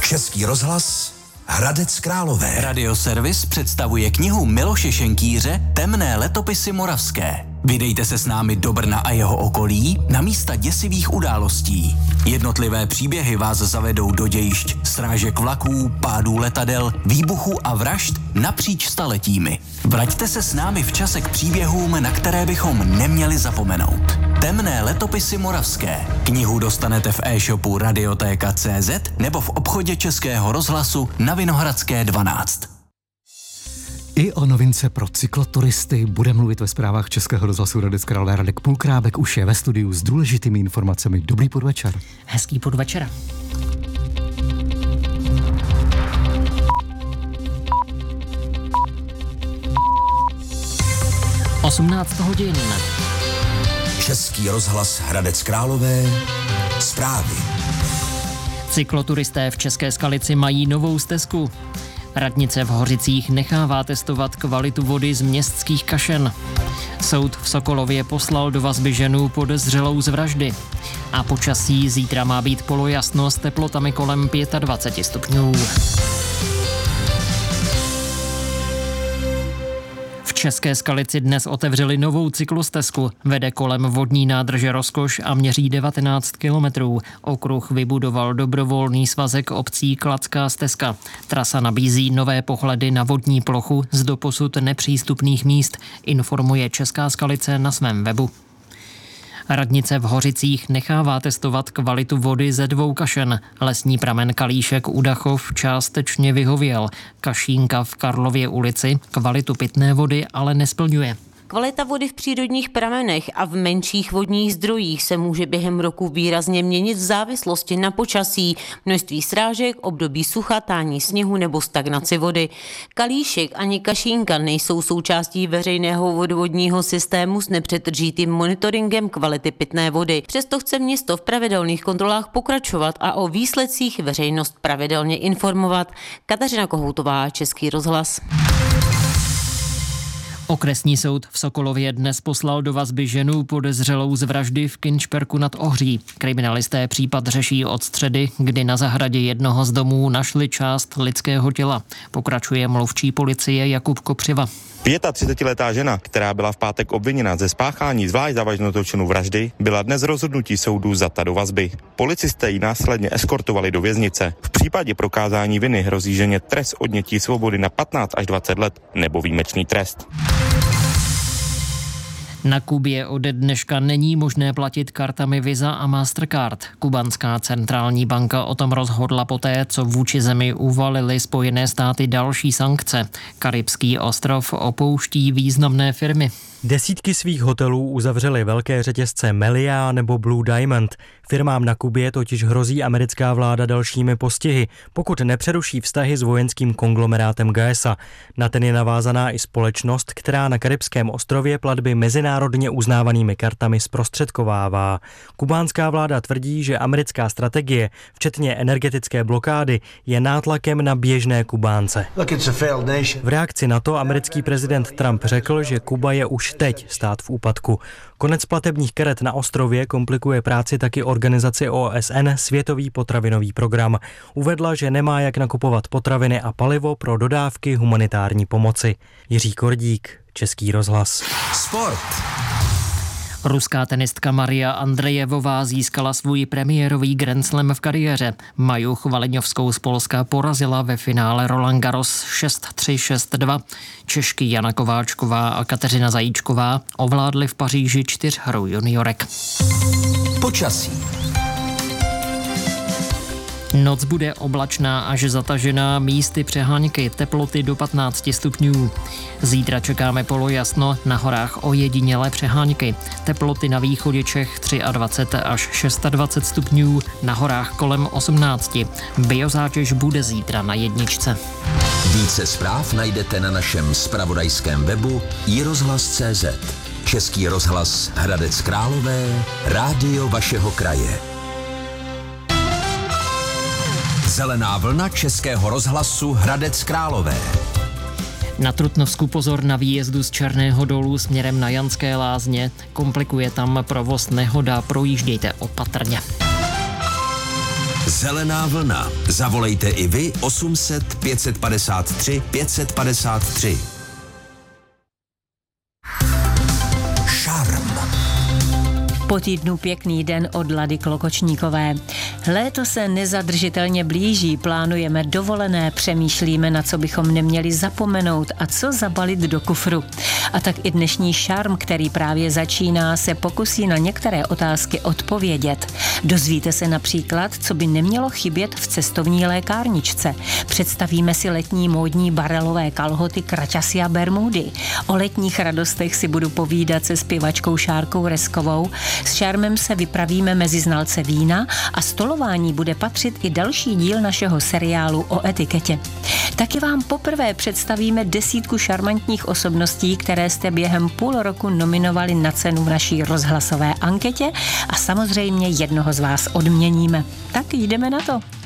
Český rozhlas Hradec Králové. Radioservis představuje knihu Miloše Šenkýře Temné letopisy moravské. Vydejte se s námi do Brna a jeho okolí na místa děsivých událostí. Jednotlivé příběhy vás zavedou do dějišť srážek vlaků, pádů letadel, výbuchů a vražd napříč staletími. Vraťte se s námi v čase k příběhům, na které bychom neměli zapomenout. Temné letopisy moravské. Knihu dostanete v e-shopu Radiotéka.cz nebo v obchodě Českého rozhlasu na Vinohradské 12. I o novince pro cykloturisty bude mluvit ve zprávách Českého rozhlasu Hradec Králové. Radek Půlkrábek už je ve studiu s důležitými informacemi. Dobrý podvečer. Hezký podvečer. (18:00) Český rozhlas Hradec Králové. Zprávy. Cykloturisté v České Skalici mají novou stezku. Radnice v Hořicích nechává testovat kvalitu vody z městských kašen. Soud v Sokolově poslal do vazby ženu podezřelou z vraždy. A počasí zítra má být polojasno s teplotami kolem 25 stupňů. V České Skalici dnes otevřeli novou cyklostezku. Vede kolem vodní nádrže Rozkoš a měří 19 kilometrů. Okruh vybudoval dobrovolný svazek obcí Kladská stezka. Trasa nabízí nové pohledy na vodní plochu z doposud nepřístupných míst, informuje Česká Skalice na svém webu. Radnice v Hořicích nechává testovat kvalitu vody ze 2 kašen. Lesní pramen Kalíšek u Dachov částečně vyhověl. Kašínka v Karlově ulici kvalitu pitné vody ale nesplňuje. Kvalita vody v přírodních pramenech a v menších vodních zdrojích se může během roku výrazně měnit v závislosti na počasí, množství srážek, období sucha, tání sněhu nebo stagnaci vody. Kalíšek ani Kašínka nejsou součástí veřejného vodovodního systému s nepřetržitým monitoringem kvality pitné vody. Přesto chce město v pravidelných kontrolách pokračovat a o výsledcích veřejnost pravidelně informovat. Kateřina Kohoutová, Český rozhlas. Okresní soud v Sokolově dnes poslal do vazby ženu podezřelou z vraždy v Kynšperku nad Ohří. Kriminalisté případ řeší od středy, kdy na zahradě jednoho z domů našli část lidského těla. Pokračuje mluvčí policie Jakub Kopřiva. 35letá žena, která byla v pátek obviněna ze spáchání zvlášť závažného činu vraždy, byla dnes rozhodnutí soudu vzata do vazby. Policisté ji následně eskortovali do věznice. V případě prokázání viny hrozí ženě trest odnětí svobody na 15 až 20 let nebo výjimečný trest. Na Kubě ode dneška není možné platit kartami Visa a Mastercard. Kubanská centrální banka o tom rozhodla poté, co vůči zemi uvalily Spojené státy další sankce. Karibský ostrov opouští významné firmy. Desítky svých hotelů uzavřely velké řetězce Melia nebo Blue Diamond. Firmám na Kubě totiž hrozí americká vláda dalšími postihy, pokud nepřeruší vztahy s vojenským konglomerátem GAESA. Na ten je navázaná i společnost, která na karibském ostrově platby mezinárodně uznávanými kartami zprostředkovává. Kubánská vláda tvrdí, že americká strategie, včetně energetické blokády, je nátlakem na běžné Kubánce. V reakci na to americký prezident Trump řekl, že Kuba je už teď stát v úpadku. Konec platebních karet na ostrově komplikuje práci taky organizaci OSN Světový potravinový program. Uvedla, že nemá jak nakupovat potraviny a palivo pro dodávky humanitární pomoci. Jiří Kordík, Český rozhlas. Sport. Ruská tenistka Maria Andrejevová získala svůj premiérový Grand Slam v kariéře. Maju Chvaleňovskou z Polska porazila ve finále Roland Garros 6-3, 6-2. Češky Jana Kováčková a Kateřina Zajíčková ovládly v Paříži 4hru juniorek. Počasí. Noc bude oblačná až zatažená, místy přeháňky, teploty do 15 stupňů. Zítra čekáme polojasno, na horách ojedinělé přeháňky. Teploty na východě Čech 23 až 26 stupňů, na horách kolem 18. Biozátěž bude zítra na 1. Více zpráv najdete na našem zpravodajském webu iRozhlas.cz. Český rozhlas Hradec Králové, rádio vašeho kraje. Zelená vlna Českého rozhlasu Hradec Králové. Na Trutnovsku pozor na výjezdu z Černého Dolu směrem na Janské Lázně. Komplikuje tam provoz nehoda, projíždějte opatrně. Zelená vlna. Zavolejte i vy 800 553 553. Šarm. Po týdnu pěkný den od Lady Klokočníkové. Léto se nezadržitelně blíží, plánujeme dovolené, přemýšlíme, na co bychom neměli zapomenout a co zabalit do kufru. A tak i dnešní Šarm, který právě začíná, se pokusí na některé otázky odpovědět. Dozvíte se například, co by nemělo chybět v cestovní lékárničce. Představíme si letní módní barelové kalhoty, kraťasy a bermudy. O letních radostech si budu povídat se zpěvačkou Šárkou Reskovou. S Šarmem se vypravíme mezi znalce vína a stolování bude patřit i další díl našeho seriálu o etiketě. Taky vám poprvé představíme 10 šarmantních osobností, které jste během půl roku nominovali na cenu v naší rozhlasové anketě a samozřejmě jednoho z vás odměníme. Tak jdeme na to.